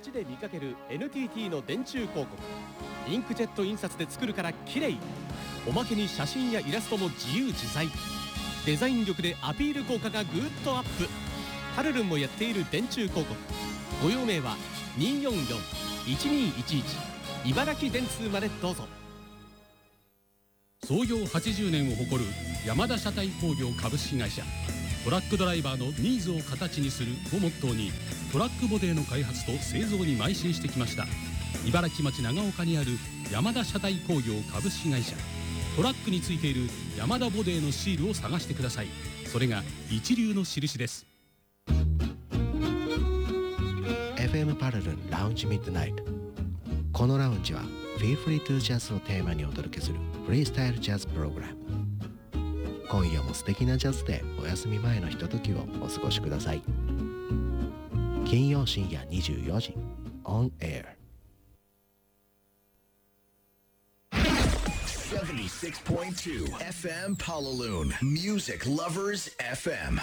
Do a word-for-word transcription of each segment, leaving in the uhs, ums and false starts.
街で見かける エヌティーティー の電柱広告。インクジェット印刷で作るから綺麗。おまけに写真やイラストも自由自在。デザイン力でアピール効果がぐーっとアップ。ハルルンもやっている電柱広告。ご用命はにーよんよん いちにーいちいち茨城電通までどうぞ。 創業はちじゅうねんを誇る山田車体工業株式会社。トラックドライバーのニーズを形にするをモットーに、トラックボディの開発と製造に邁進してきました。茨城町長岡にある山田車体工業株式会社。トラックについている山田ボディのシールを探してください。それが一流の印です。 エフエム パラルンラウンジミッドナイト。このラウンジは Feel Free to Jazz をテーマにお届けするフリースタイルジャズプログラム。今夜も素敵なジャズでお休み前のひとときをお過ごしください。金曜深夜にじゅうよじ On Air セブンティシックスポイントツー エフエム Palaloon Music Lovers エフエム。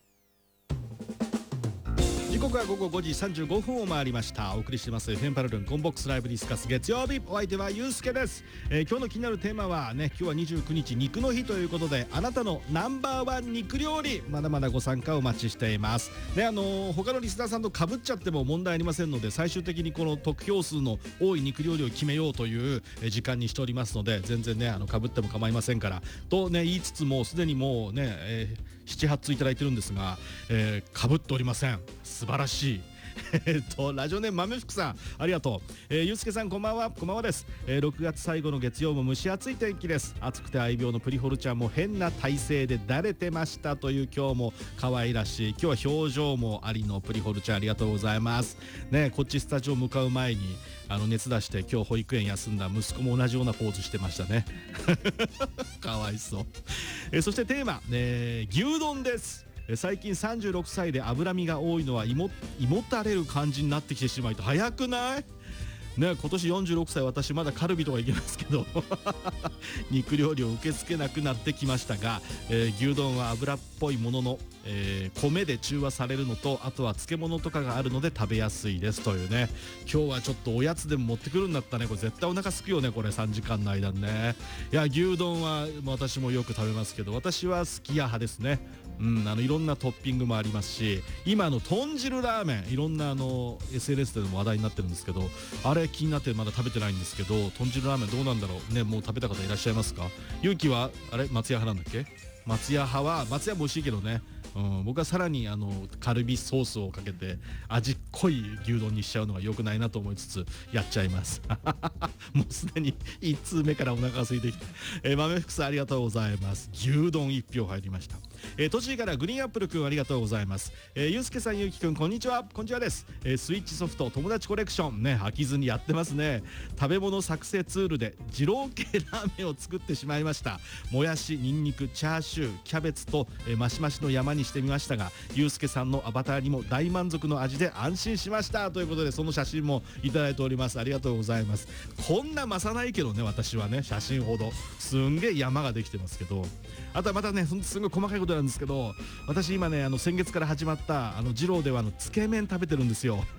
時刻はごごごじさんじゅうごふんを回りました。お送りしてます エフエム パラルンコンボックスライブディスカス月曜日。お相手はゆうすけです。えー、今日の気になるテーマはね、今日はにじゅうくにち肉の日ということで、あなたのナンバーワン肉料理、まだまだご参加お待ちしていますね。あのー、他のリスナーさんと被っちゃっても問題ありませんので、最終的にこの得票数の多い肉料理を決めようという時間にしておりますので、全然ねあの被っても構いませんからとね言いつつも、すでにもうね、えー、ななはちついただいてるんですが、えー、被っておりません。素晴らしい。えっとラジオネーム豆福さん、ありがとう。えー、ゆうすけさんこんばんは。こんばんはです。えー、ろくがつ最後の月曜も蒸し暑い天気です。暑くて愛病のプリホルちゃんも変な体勢でだれてましたという、今日も可愛らしい、今日は表情もありのプリホルちゃん、ありがとうございますね。こっちスタジオ向かう前にあの熱出して今日保育園休んだ息子も同じようなポーズしてましたね。かわいそう。えー、そしてテーマ、えー、牛丼です。最近さんじゅうろくさいで脂身が多いのは胃も、胃もたれる感じになってきてしまいと早くないね。今年よんじゅうろくさい、私まだカルビとかいけますけど肉料理を受け付けなくなってきましたが、えー、牛丼は油っぽいものの、えー、米で中和されるのと、あとは漬物とかがあるので食べやすいですというね。今日はちょっとおやつでも持ってくるんだったね。これ絶対お腹すくよね、これさんじかんの間にね。いや牛丼は私もよく食べますけど、私はすき家派ですね。うん、あのいろんなトッピングもありますし、今あの豚汁ラーメン、いろんなあの エスエヌエス でも話題になってるんですけど、あれ気になってまだ食べてないんですけど、豚汁ラーメンどうなんだろうね。もう食べた方いらっしゃいますか？ゆうきはあれ松屋派なんだっけ？松屋派は、松屋も美味しいけどね、うん、僕はさらにあのカルビソースをかけて味濃い牛丼にしちゃうのが良くないなと思いつつやっちゃいます。もうすでにいち通目からお腹が空いてきて、えー、豆福さんありがとうございます。牛丼いち票入りました。えー、栃木からグリーンアップルくんありがとうございます。えー、ゆうすけさん、ゆうきくんこんにちは。こんにちはです。えー、スイッチソフト友達コレクションね、飽きずにやってますね。食べ物作成ツールで二郎系ラーメンを作ってしまいました。もやし、にんにく、チャーシュー、キャベツと、えー、マシマシの山にしてみましたが、ゆうすけさんのアバターにも大満足の味で安心しましたということで、その写真もいただいております。ありがとうございます。こんな増さないけどね、私はね、写真ほどすんげえ山ができてますけど、あとはまたね、すごい細かいことなんですけど、私今ね、あの先月から始まったあの二郎ではあのつけ麺食べてるんですよ。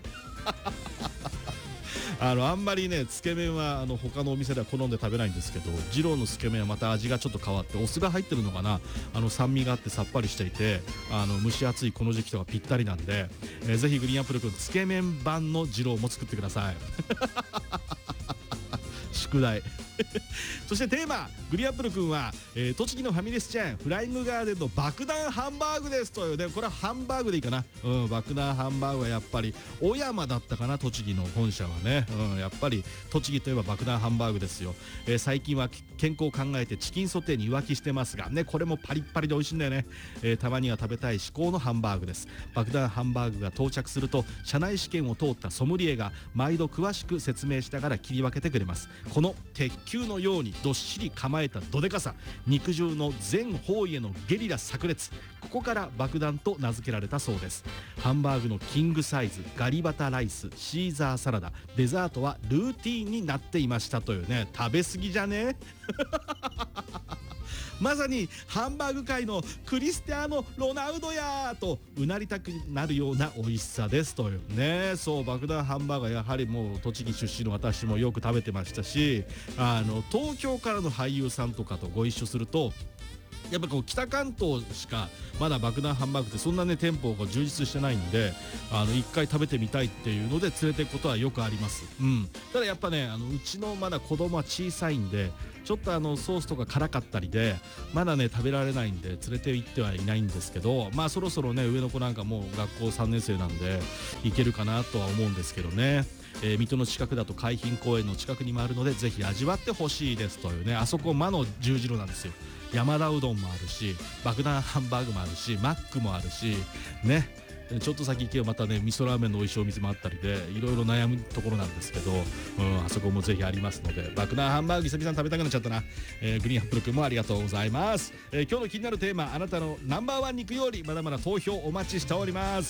あのあんまりね、つけ麺はあの他のお店では好んで食べないんですけど、二郎のつけ麺はまた味がちょっと変わって、お酢が入ってるのかな、あの酸味があってさっぱりしていて、あの蒸し暑いこの時期とかぴったりなんで、えー、ぜひグリーンアップルくんつけ麺版の二郎も作ってください。宿題。そしてテーマ、グリーンアップルくんは、えー、栃木のファミレスチェーンフライングガーデンの爆弾ハンバーグですというね。これはハンバーグでいいかな、うん、爆弾ハンバーグはやっぱり小山だったかな、栃木の本社はね、うん、やっぱり栃木といえば爆弾ハンバーグですよ。えー、最近は健康を考えてチキンソテーに浮気してますがね、これもパリッパリで美味しいんだよね。えー、たまには食べたい至高のハンバーグです。爆弾ハンバーグが到着すると、社内試験を通ったソムリエが毎度詳しく説明しながら切り分けてくれます。この鉄球のようにどっしり構えたどでかさ、肉汁の全方位へのゲリラ炸裂、ここから爆弾と名付けられたそうです。ハンバーグのキングサイズ、ガリバタライス、シーザーサラダ、デザートはルーティーンになっていましたというね。食べ過ぎじゃね。 まさにハンバーグ界のクリスティアーノ・ロナウドやとうなりたくなるような美味しさですというね。そう爆弾ハンバーガーやはりもう栃木出身の私もよく食べてましたし、あの東京からの俳優さんとかとご一緒するとやっぱこう北関東しかまだ爆弾ハンバーグってそんなね店舗が充実してないんで、あの一回食べてみたいっていうので連れていくことはよくあります。うん、ただやっぱねあのうちのまだ子供は小さいんでちょっとあのソースとか辛かったりでまだね食べられないんで連れて行ってはいないんですけど、まあそろそろね上の子なんかもう学校さんねん生なんで行けるかなとは思うんですけどね。えー、水戸の近くだと海浜公園の近くにもあるのでぜひ味わってほしいですというね。あそこ魔の十字路なんですよ。山田うどんもあるし爆弾ハンバーグもあるしマックもあるしね、ちょっと先行けばまたね味噌ラーメンの美味しいお店もあったりでいろいろ悩むところなんですけど、うん、あそこもぜひありますので爆弾ハンバーグ久々に食べたくなっちゃったな。えー、グリーンアップル君もありがとうございます。えー、今日の気になるテーマあなたのナンバーワン肉料理まだまだ投票お待ちしております。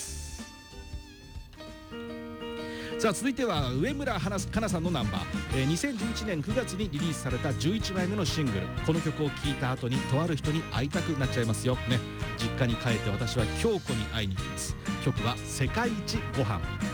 さあ続いては上村かなさんのナンバー、えー、にせんじゅういちねんくがつにリリースされたじゅういちまいめのシングル。この曲を聴いた後にとある人に会いたくなっちゃいますよね。実家に帰って私は京子に会いに行きます。曲は世界一ご飯。